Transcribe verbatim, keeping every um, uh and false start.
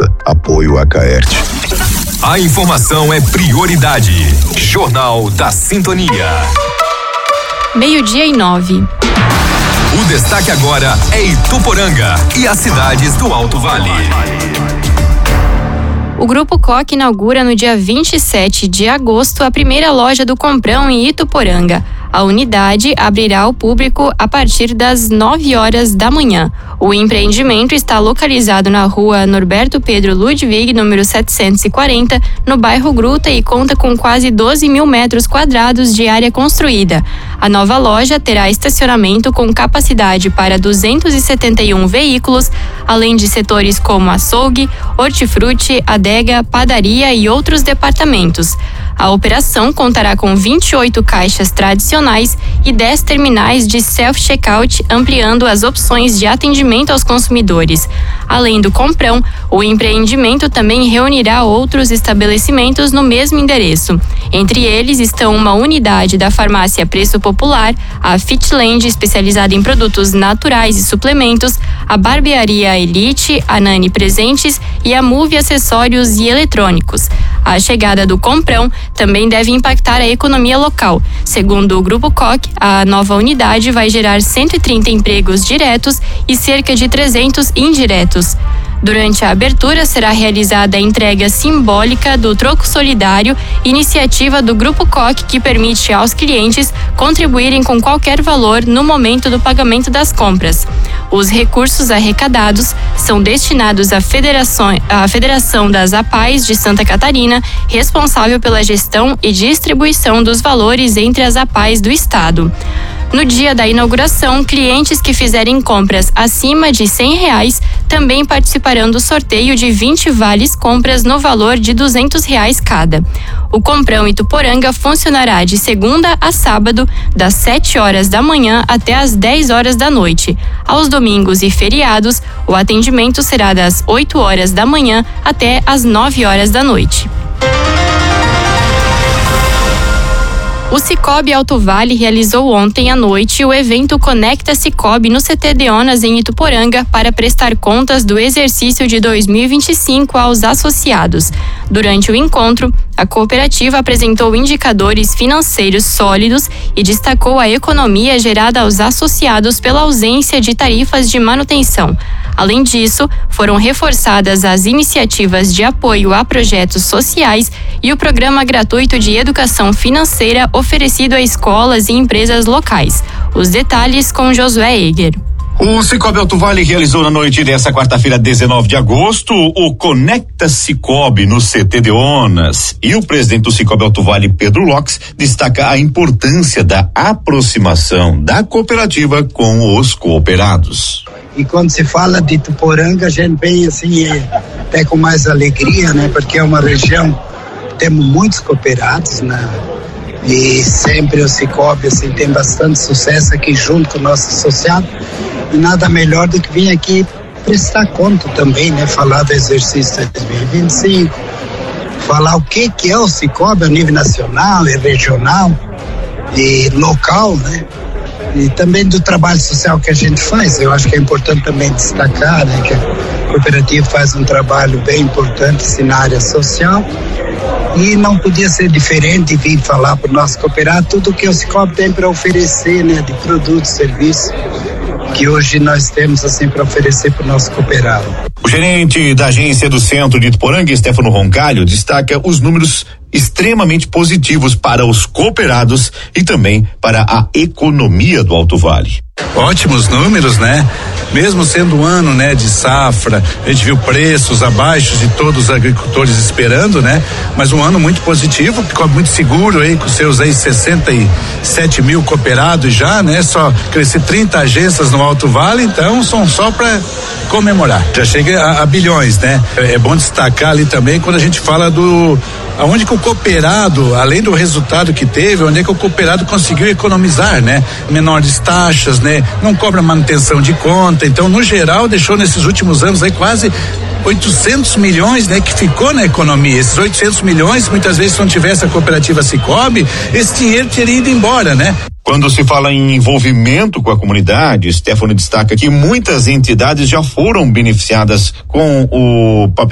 Justiça. Apoio a Caerte. A informação é prioridade. Jornal da Sintonia. Meio-dia e nove. O destaque agora é Ituporanga e as cidades do Alto Vale. O Grupo Coque inaugura no dia vinte e sete de agosto a primeira loja do Comprão em Ituporanga. A unidade abrirá ao público a partir das nove horas da manhã. O empreendimento está localizado na rua Norberto Pedro Ludwig, número setecentos e quarenta, no bairro Gruta, e conta com quase doze mil metros quadrados de área construída. A nova loja terá estacionamento com capacidade para duzentos e setenta e um veículos, além de setores como açougue, hortifruti, adega, padaria e outros departamentos. A operação contará com vinte e oito caixas tradicionais e dez terminais de self-checkout, ampliando as opções de atendimento aos consumidores. Além do Comprão, o empreendimento também reunirá outros estabelecimentos no mesmo endereço. Entre eles estão uma unidade da farmácia Preço Popular, a Fitland, especializada em produtos naturais e suplementos, a barbearia Elite, a Nani Presentes e a Move Acessórios e Eletrônicos. A chegada do Comprão também deve impactar a economia local. Segundo o Grupo Coque, a nova unidade vai gerar cento e trinta empregos diretos e cerca de trezentos indiretos. Durante a abertura, será realizada a entrega simbólica do Troco Solidário, iniciativa do Grupo Coque que permite aos clientes contribuírem com qualquer valor no momento do pagamento das compras. Os recursos arrecadados são destinados à Federação, à Federação das APAES de Santa Catarina, responsável pela gestão e distribuição dos valores entre as APAES do estado. No dia da inauguração, clientes que fizerem compras acima de cem reais também participarão do sorteio de vinte vales compras no valor de duzentos reais cada. O Comprão Ituporanga funcionará de segunda a sábado, das sete horas da manhã até as dez horas da noite. Aos domingos e feriados, o atendimento será das oito horas da manhã até as nove horas da noite. O Cicobi Alto Vale realizou ontem à noite o evento Conecta Cicobi no C T Deonas em Ituporanga para prestar contas do exercício de dois mil e vinte e cinco aos associados. Durante o encontro, a cooperativa apresentou indicadores financeiros sólidos e destacou a economia gerada aos associados pela ausência de tarifas de manutenção. Além disso, foram reforçadas as iniciativas de apoio a projetos sociais e o programa gratuito de educação financeira oferecido a escolas e empresas locais. Os detalhes com Josué Eger. O Cicobi Alto Vale realizou na noite desta quarta-feira, dezenove de agosto, o Conecta Cicobi no C T Deonas. E o presidente do Cicobi Alto Vale, Pedro Lopes, destaca a importância da aproximação da cooperativa com os cooperados. E quando se fala de Ituporanga, a gente vem assim, até com mais alegria, né? Porque é uma região, temos muitos cooperados, né? E sempre o Cicobi, assim, tem bastante sucesso aqui junto com o nosso associado. E nada melhor do que vir aqui prestar conta também, né? Falar do exercício de dois mil e vinte e cinco, falar o que que é o Cicobi a nível nacional e regional e local, né? E também do trabalho social que a gente faz. Eu acho que é importante também destacar, né, que a cooperativa faz um trabalho bem importante assim, na área social, e não podia ser diferente vir falar para o nosso cooperado tudo o que o Cicobi tem para oferecer, né, de produtos, serviços que hoje nós temos assim para oferecer para o nosso cooperado. O gerente da agência do Centro de Ituporanga, Stefano Roncalho, destaca os números extremamente positivos para os cooperados e também para a economia do Alto Vale. Ótimos números, né? Mesmo sendo um ano, né, de safra, a gente viu preços abaixo de todos os agricultores esperando, né? Mas um ano muito positivo, ficou muito seguro aí com seus aí sessenta e sete mil cooperados já, né? Só crescer trinta agências no Alto Vale, então são só para comemorar. Já chega a, a bilhões, né? É, é bom destacar ali também quando a gente fala do aonde que o cooperado, além do resultado que teve, onde é que o cooperado conseguiu economizar, né? Menores taxas, né? Não cobra manutenção de conta, então no geral deixou nesses últimos anos aí quase oitocentos milhões, né? Que ficou na economia. Esses oitocentos milhões, muitas vezes se não tivesse a cooperativa Cicobi, esse dinheiro teria ido embora, né? Quando se fala em envolvimento com a comunidade, Stefano destaca que muitas entidades já foram beneficiadas com o papel